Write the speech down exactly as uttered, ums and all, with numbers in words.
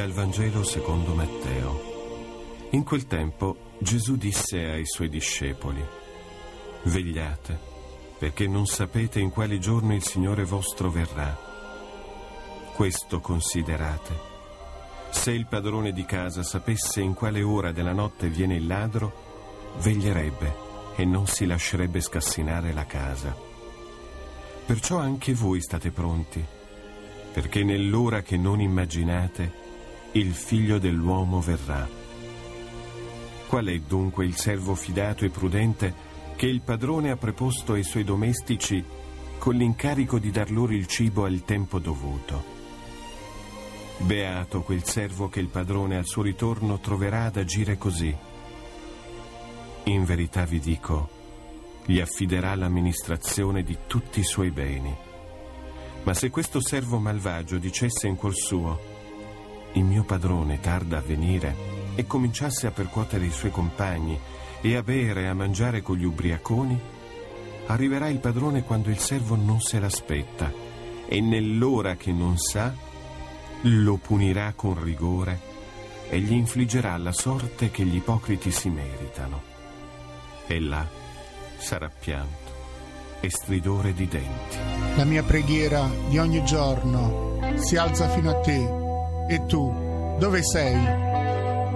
Dal Vangelo secondo Matteo. In quel tempo Gesù disse ai suoi discepoli: vegliate, perché non sapete in quale giorno il Signore vostro verrà. Questo considerate: se il padrone di casa sapesse in quale ora della notte viene il ladro, veglierebbe e non si lascerebbe scassinare la casa. Perciò anche voi state pronti, perché nell'ora che non immaginate il Figlio dell'uomo verrà. Qual è dunque il servo fidato e prudente che il padrone ha preposto ai suoi domestici con l'incarico di dar loro il cibo al tempo dovuto? Beato quel servo che il padrone al suo ritorno troverà ad agire così. In verità vi dico, gli affiderà l'amministrazione di tutti i suoi beni. Ma se questo servo malvagio dicesse in cuor suo: il mio padrone tarda a venire, e cominciasse a percuotere i suoi compagni e a bere e a mangiare con gli ubriaconi, arriverà il padrone quando il servo non se l'aspetta, e nell'ora che non sa lo punirà con rigore e gli infliggerà la sorte che gli ipocriti si meritano. E là sarà pianto e stridore di denti. La mia preghiera di ogni giorno si alza fino a te. E tu, dove sei?